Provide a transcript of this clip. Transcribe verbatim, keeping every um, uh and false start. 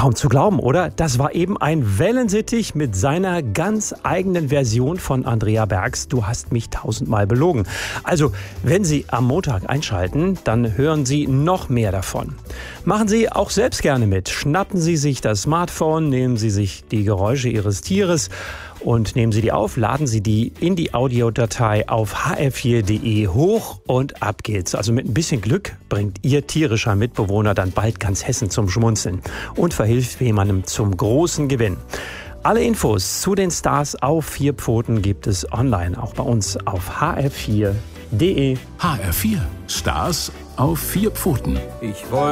Kaum zu glauben, oder? Das war eben ein Wellensittich mit seiner ganz eigenen Version von Andrea Bergs Du hast mich tausendmal belogen. Also, wenn Sie am Montag einschalten, dann hören Sie noch mehr davon. Machen Sie auch selbst gerne mit. Schnappen Sie sich das Smartphone, nehmen Sie sich die Geräusche Ihres Tieres und nehmen Sie die auf, laden Sie die in die Audiodatei auf h r vier punkt d e hoch und ab geht's. Also mit ein bisschen Glück bringt Ihr tierischer Mitbewohner dann bald ganz Hessen zum Schmunzeln und verhilft jemandem zum großen Gewinn. Alle Infos zu den Stars auf vier Pfoten gibt es online, auch bei uns auf h r vier punkt d e. H R vier. Stars auf vier Pfoten. Ich wollte